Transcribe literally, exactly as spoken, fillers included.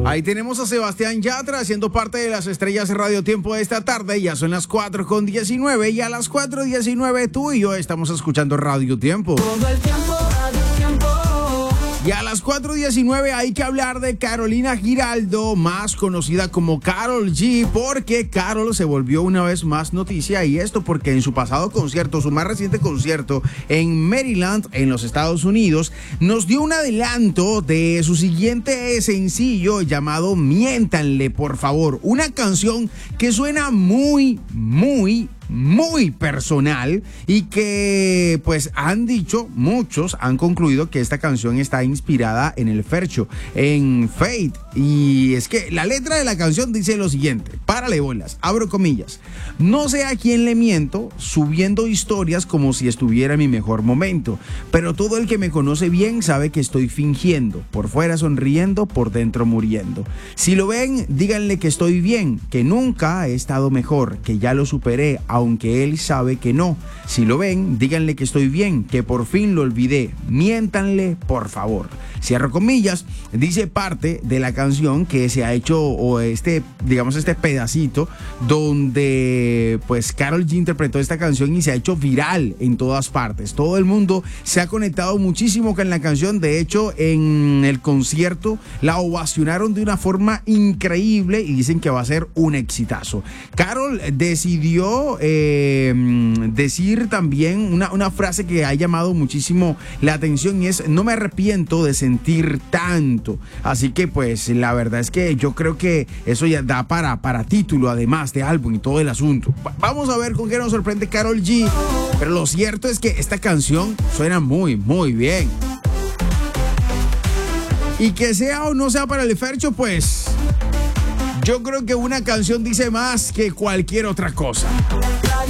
Ahí tenemos a Sebastián Yatra haciendo parte de las estrellas Radio Tiempo de esta tarde. Ya son las cuatro con diecinueve y a las cuatro diecinueve tú y yo estamos escuchando Radio Tiempo. Todo el tiempo, Radio Tiempo. Y a las cuatro diecinueve hay que hablar de Carolina Giraldo, más conocida como Karol G, porque Karol se volvió una vez más noticia, y esto porque en su pasado concierto, su más reciente concierto en Maryland, en los Estados Unidos, nos dio un adelanto de su siguiente sencillo llamado Miéntanle, por favor, una canción que suena muy, muy muy personal y que pues han dicho, muchos han concluido que esta canción está inspirada en el Fercho, en Fate, y es que la letra de la canción dice lo siguiente, párale bolas, abro comillas, no sé a quién le miento, subiendo historias como si estuviera en mi mejor momento, pero todo el que me conoce bien sabe que estoy fingiendo, por fuera sonriendo, por dentro muriendo. Si lo ven, díganle que estoy bien, que nunca he estado mejor, que ya lo superé, aunque él sabe que no. Si lo ven, díganle que estoy bien, que por fin lo olvidé. Miéntanle, por favor. Cierro comillas, dice parte de la canción que se ha hecho, o este, digamos, este pedacito, donde pues Karol G interpretó esta canción y se ha hecho viral en todas partes. Todo el mundo se ha conectado muchísimo con la canción. De hecho, en el concierto la ovacionaron de una forma increíble y dicen que va a ser un exitazo. Karol decidió eh, decir también una, una frase que ha llamado muchísimo la atención, y es: no me arrepiento de sentir tanto. Así que pues la verdad es que yo creo que eso ya da para, para título, además de álbum y todo el asunto. Vamos a ver con qué nos sorprende Karol G, pero lo cierto es que esta canción suena muy, muy bien. Y que sea o no sea para el Fercho, pues yo creo que una canción dice más que cualquier otra cosa.